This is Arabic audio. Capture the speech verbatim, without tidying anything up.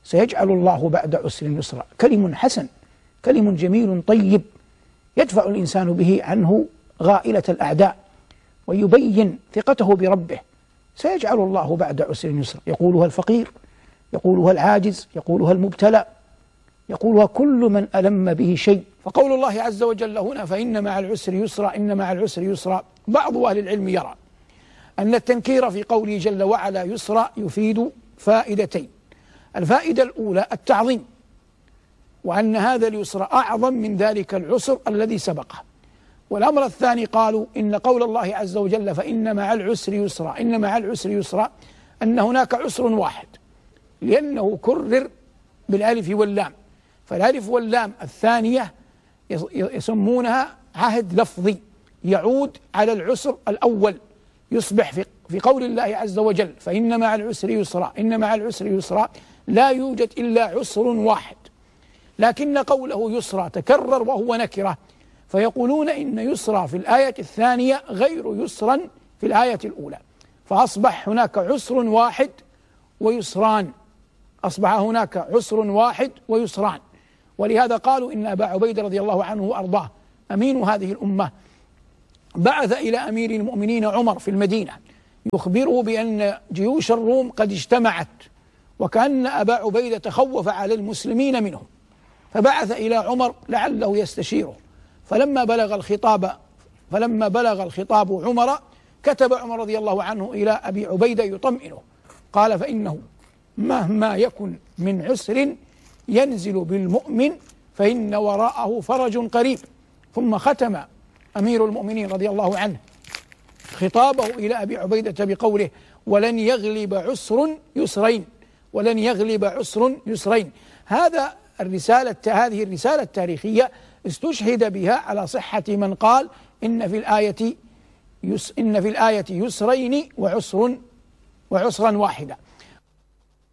سيجعل الله بعد عسر يسرا، كلم حسن، كلم جميل طيب يدفع الإنسان به عنه غائلة الأعداء ويبين ثقته بربه. سيجعل الله بعد عسر يسرا، يقولها الفقير، يقولها العاجز، يقولها المبتلى، يقولها كل من ألم به شيء. فقول الله عز وجل هنا فإن مع العسر يسرا، إن مع العسر يسرا، بعض أهل العلم يرى أن التنكير في قوله جل وعلا يسرا يفيد فائدتين. الفائدة الأولى التعظيم، وأن هذا اليسر أعظم من ذلك العسر الذي سبقه. والأمر الثاني قالوا إن قول الله عز وجل فإن مع العسر يسرا، إن مع العسر يسرا، أن هناك عسر واحد، لأنه كرر بالألف واللام، فالألف واللام الثانية يسمونها عهد لفظي يعود على العسر الأول، يصبح في في قول الله عز وجل فإن مع العسر يسرا، إن مع العسر يسرا، لا يوجد إلا عسر واحد، لكن قوله يسرا تكرر وهو نكرة، فيقولون إن يسرا في الآية الثانية غير يسرا في الآية الأولى، فأصبح هناك عسر واحد ويسران، أصبح هناك عسر واحد ويسران. ولهذا قالوا إن أبا عبيدة رضي الله عنه وأرضاه أمين هذه الأمة بعث إلى أمير المؤمنين عمر في المدينة يخبره بأن جيوش الروم قد اجتمعت، وكأن أبا عبيدة تخوف على المسلمين منهم، فبعث إلى عمر لعله يستشيره. فلما بلغ الخطاب فلما بلغ الخطاب عمر كتب عمر رضي الله عنه إلى أبي عبيدة يطمئنه، قال فإنه مهما يكن من عسر ينزل بالمؤمن فإن وراءه فرج قريب. ثم ختم أمير المؤمنين رضي الله عنه خطابه إلى أبي عبيدة بقوله ولن يغلب عسر يسرين، ولن يغلب عسر يسرين. هذا الرسالة هذه الرسالة التاريخية استشهد بها على صحة من قال إن في الآية يس إن في الآية يسرين وعسر وعسرا واحدا،